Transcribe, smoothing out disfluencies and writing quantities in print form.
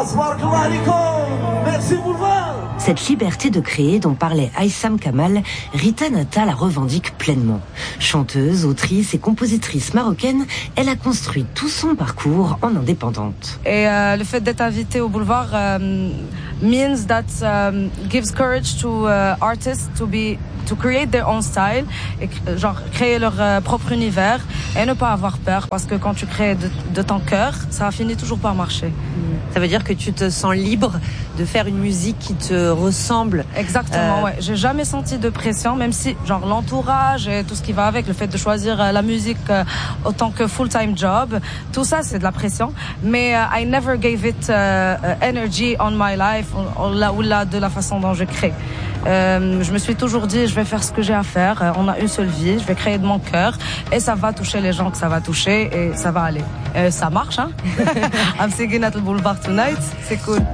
Merci Boulevard. Cette liberté de créer dont parlait Aïssam Kamal, Rita Nata la revendique pleinement. Chanteuse, autrice et compositrice marocaine, elle a construit tout son parcours en indépendante. Et le fait d'être invitée au Boulevard means that gives courage to artists to create their own style et genre créer leur propre univers et ne pas avoir peur parce que quand tu crées de ton cœur, ça finit toujours par marcher. Ça veut dire que tu te sens libre de faire une musique qui te ressemble. Exactement, ouais. J'ai jamais senti de pression, même si genre l'entourage et tout ce qui va avec, le fait de choisir la musique autant que full-time job, tout ça c'est de la pression. Mais I never gave it energy on my life ou là de la façon dont je crée. Je me suis toujours dit, je vais faire ce que j'ai à faire. On a une seule vie, je vais créer de mon cœur et ça va toucher les gens que ça va toucher et ça va aller. Ça marche, hein? I'm singing at the Boulevard tonight, c'est cool.